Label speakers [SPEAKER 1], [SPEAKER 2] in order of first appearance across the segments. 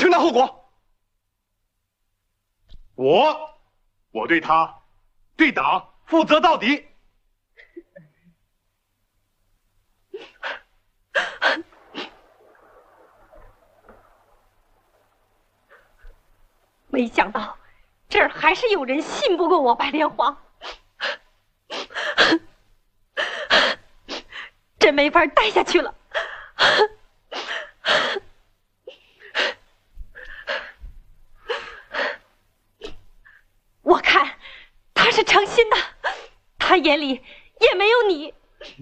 [SPEAKER 1] 承担后果。我对他、对党负责到底。
[SPEAKER 2] 没想到这儿还是有人信不过我白莲花，真没法待下去了。我看他是诚心的，他眼里也没有你。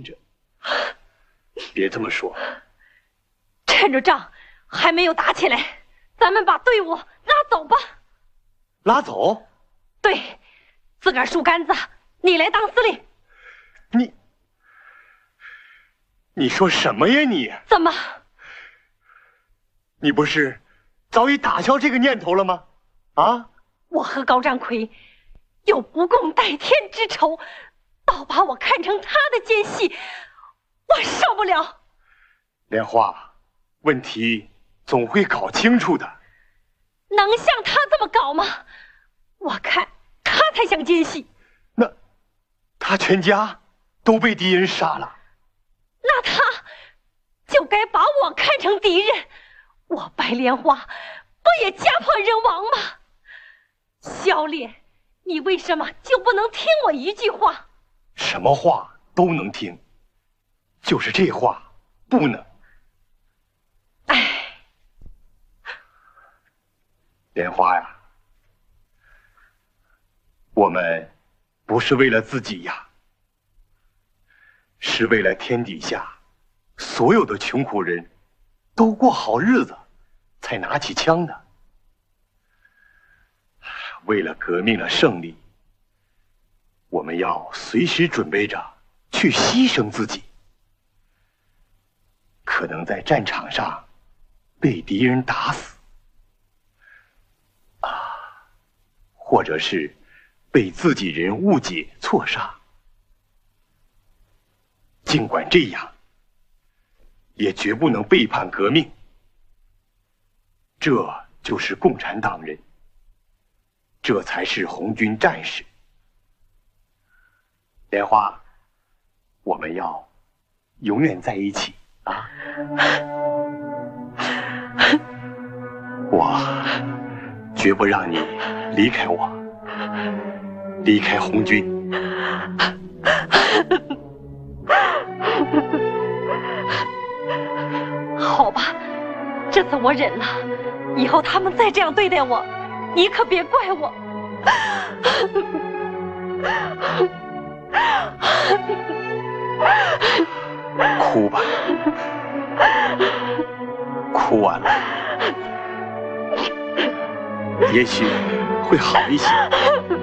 [SPEAKER 1] 别这么说，
[SPEAKER 2] 趁着仗还没有打起来，咱们把队伍拉走吧。
[SPEAKER 1] 拉走？
[SPEAKER 2] 对，自个儿树干子，你来当司令。
[SPEAKER 1] 你说什么呀你？
[SPEAKER 2] 怎么？
[SPEAKER 1] 你不是早已打消这个念头了吗？啊？
[SPEAKER 2] 我和高占奎有不共戴天之仇，倒把我看成他的奸细，我受不了。
[SPEAKER 1] 莲花，问题总会搞清楚的。
[SPEAKER 2] 能像他这么搞吗？我看他才像奸细。
[SPEAKER 1] 那他全家都被敌人杀了，
[SPEAKER 2] 那他就该把我看成敌人。我白莲花不也家破人亡吗？小烈，你为什么就不能听我一句话？
[SPEAKER 1] 什么话都能听，就是这话不能。
[SPEAKER 2] 哎，
[SPEAKER 1] 莲花呀，我们不是为了自己呀，是为了天底下所有的穷苦人都过好日子才拿起枪的。为了革命的胜利，我们要随时准备着去牺牲自己，可能在战场上被敌人打死或者是被自己人误解错杀。尽管这样，也绝不能背叛革命。这就是共产党人，这才是红军战士。莲花，我们要永远在一起啊！我绝不让你离开我，离开红军。
[SPEAKER 2] 好吧，这次我忍了，以后他们再这样对待我，你可别怪我。
[SPEAKER 1] 哭吧，哭完了，也许会好一些。